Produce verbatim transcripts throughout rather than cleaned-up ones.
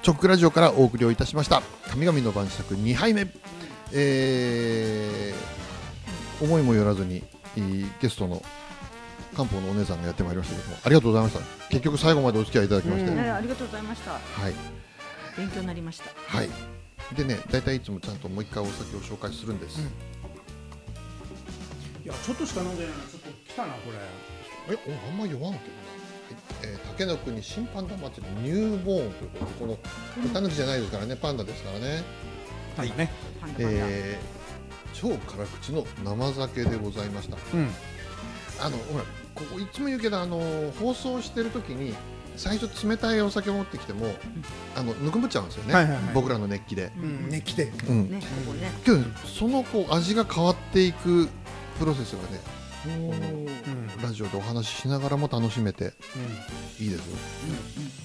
チョックラジオからお送りをいたしました神々の晩酌にはいめ、えー、思いもよらずにゲストの漢方のお姉さんがやってまいりましたけども、ありがとうございました。結局最後までお付き合いいただきまして、 うん、ありがとうございました。 はい、 勉強になりました。 はい。でね、だいたいいつもちゃんともう一回お酒を紹介するんです、うん、いやちょっとしか飲んでないのちょっと来たなこれ。 え、おあんま酔わんけどな、はい。えー、竹の国新パンダ祭りニューボーンということで、このタヌキじゃないですからね、パンダですからね。 はい、ね、 えー、超辛口の生酒でございました、うん、あのほらここいつも言うけど、あの放送してる時に最初冷たいお酒を持ってきても、うん、あのぬくむっちゃうんですよね、はいはいはい、僕らの熱気で、 うん、熱気で、 うんね、ここね、けどそのこう味が変わっていくプロセスがね、この、うん、ラジオでお話ししながらも楽しめて、うん、いいですよ、うんうん、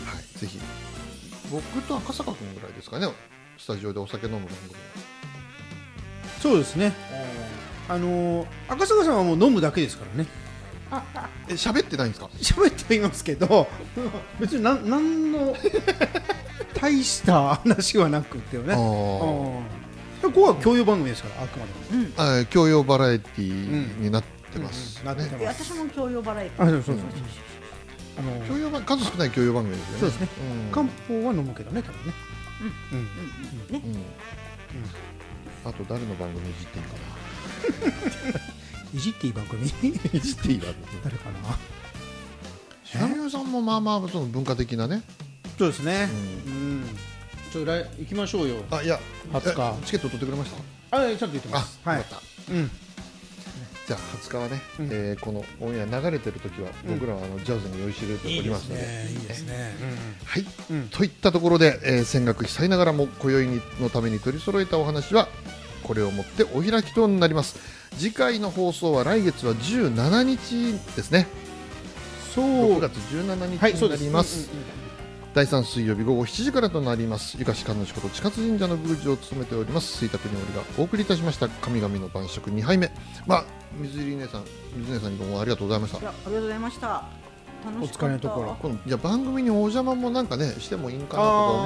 はい、ぜひ僕と赤坂君ぐらいですかね、スタジオでお酒飲む番組。 そうですね、あのー、赤坂さんはもう飲むだけですからね。 え、喋ってないんですか？ 喋っていますけど別に何何の大した話はなくてよね。ここは教養番組ですから、あくまでも、うん、 あ、教養バラエティになってます、 うんうんうん、なってます。私も教養バラエティー。あ、そうそうそうそう、 あのー、教養数少ない教養番組ですよね。 そうですね、うん、漢方は飲むけどね、多分ね。うんうんうんね、うんうん、あと誰の番組いじっていいかないじっていい番組いじっていい番組誰かな。 白宮さんもまあまあその文化的なね。 そうですね、うん、うん、ちょっと来行きましょうよ。 あ、いや、 はつかチケット取ってくれました？ あ、ちゃんと言ってます。 あ、はい、よかった、うん、じゃあはつかはね、うん、えー、このオンエア流れてる時は僕らはあのジャズに酔いしれておりますので、 いいですね、 はい、うん、といったところで、えー、戦学被災ながらも今宵のために取り揃えたお話はこれをもってお開きとなります。次回の放送は来月はじゅうしちにちですね。そうろくがつじゅうしちにちになります、はい、うんうんうん、だいさん水曜日午後しちじからとなります。ゆかし神主こと千勝神社の宮司を務めております吹田国織がお送りいたしました神々の晩酌にはいめ、まあ、水入姉さん水姉さんにどうもありがとうございました。 いや、ありがとうございました。楽しかった。 お疲れのところ、 このいや番組にお邪魔もなんかねしてもいいんかなとか思